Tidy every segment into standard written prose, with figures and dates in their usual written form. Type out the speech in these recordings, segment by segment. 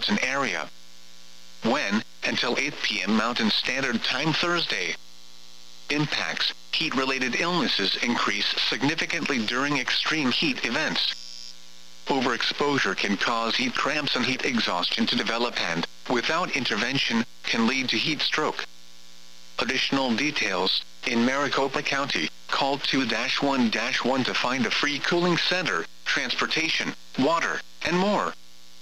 metropolitan area. When, until 8 p.m. Mountain Standard Time Thursday. Impacts: heat-related illnesses increase significantly during extreme heat events. Overexposure can cause heat cramps and heat exhaustion to develop and, without intervention, can lead to heat stroke. Additional details: in Maricopa County, call 2-1-1 to find a free cooling center, transportation, water, and more.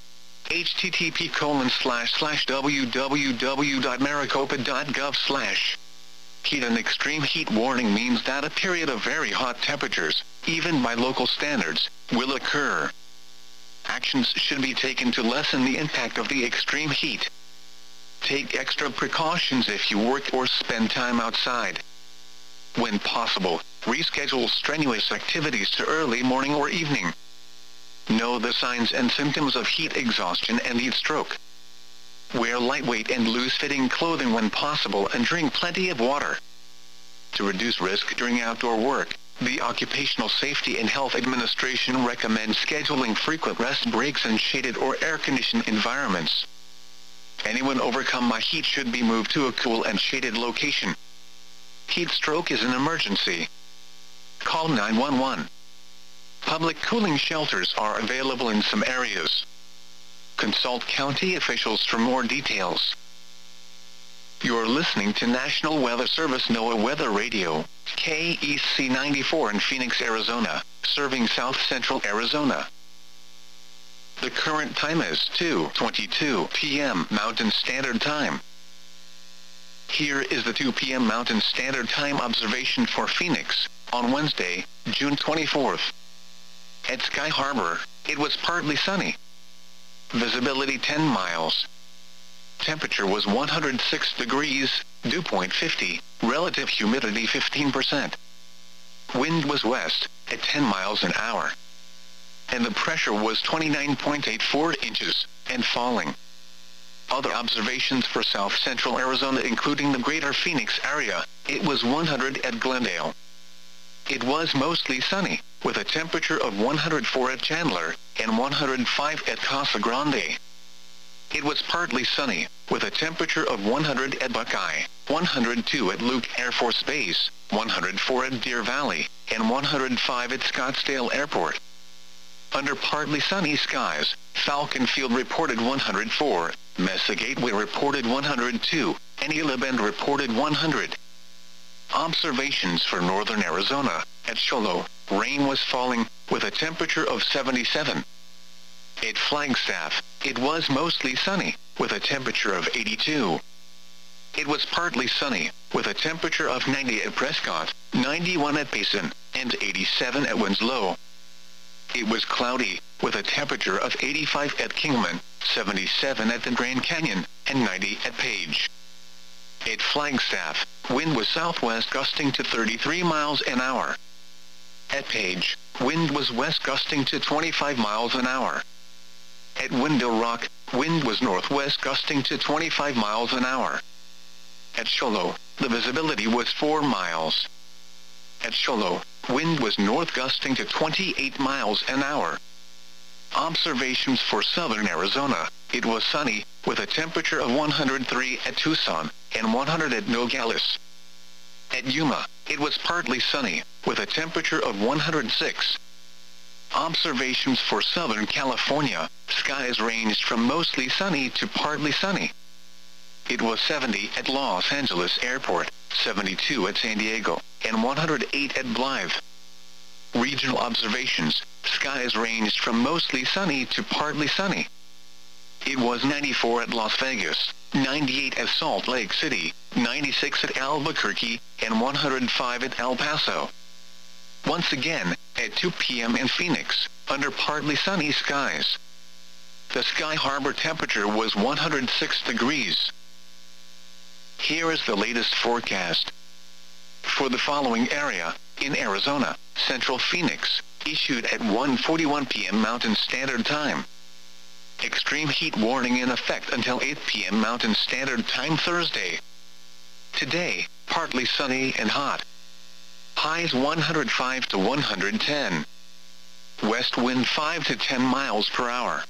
http://www.maricopa.gov/. Heat and extreme heat warning means that a period of very hot temperatures, even by local standards, will occur. Actions should be taken to lessen the impact of the extreme heat. Take extra precautions if you work or spend time outside. When possible, reschedule strenuous activities to early morning or evening. Know the signs and symptoms of heat exhaustion and heat stroke. Wear lightweight and loose-fitting clothing when possible and drink plenty of water. To reduce risk during outdoor work, the Occupational Safety and Health Administration recommends scheduling frequent rest breaks in shaded or air-conditioned environments. Anyone overcome by heat should be moved to a cool and shaded location. Heat stroke is an emergency. Call 911. Public cooling shelters are available in some areas. Consult county officials for more details. You're listening to National Weather Service NOAA Weather Radio, KEC 94 in Phoenix, Arizona, serving South Central Arizona. The current time is 2:22 p.m. Mountain Standard Time. Here is the 2 p.m. Mountain Standard Time observation for Phoenix, on Wednesday, June 24th. At Sky Harbor, it was partly sunny. Visibility 10 miles. Temperature was 106 degrees, dew point 50, relative humidity 15%. Wind was west, at 10 miles an hour. And the pressure was 29.84 inches, and falling. Other observations for South Central Arizona including the greater Phoenix area, it was 100 at Glendale. It was mostly sunny, with a temperature of 104 at Chandler, and 105 at Casa Grande. It was partly sunny, with a temperature of 100 at Buckeye, 102 at Luke Air Force Base, 104 at Deer Valley, and 105 at Scottsdale Airport. Under partly sunny skies, Falcon Field reported 104, Mesa Gateway reported 102, and Gila Bend reported 100. Observations for northern Arizona. At Cholo, rain was falling, with a temperature of 77. At Flagstaff, it was mostly sunny, with a temperature of 82. It was partly sunny, with a temperature of 90 at Prescott, 91 at Payson, and 87 at Winslow. It was cloudy, with a temperature of 85 at Kingman, 77 at the Grand Canyon, and 90 at Page. At Flagstaff, wind was southwest gusting to 33 miles an hour. At Page, wind was west gusting to 25 miles an hour. At Window Rock, wind was northwest gusting to 25 miles an hour. At Cholo, the visibility was 4 miles. At Cholo, wind was north gusting to 28 miles an hour. Observations for southern Arizona. It was sunny, with a temperature of 103 at Tucson, and 100 at Nogales. At Yuma, it was partly sunny, with a temperature of 106. Observations for Southern California. Skies ranged from mostly sunny to partly sunny. It was 70 at Los Angeles Airport, 72 at San Diego, and 108 at Blythe. Regional observations. Skies ranged from mostly sunny to partly sunny. It was 94 at Las Vegas, 98 at Salt Lake City, 96 at Albuquerque, and 105 at El Paso. Once again, at 2 p.m. in Phoenix, under partly sunny skies. The Sky Harbor temperature was 106 degrees. Here is the latest forecast. For the following area, in Arizona, Central Phoenix, issued at 1:41 p.m. Mountain Standard Time. Extreme heat warning in effect until 8 p.m. Mountain Standard Time Thursday. Today, partly sunny and hot. Highs 105 to 110. West wind 5 to 10 miles per hour.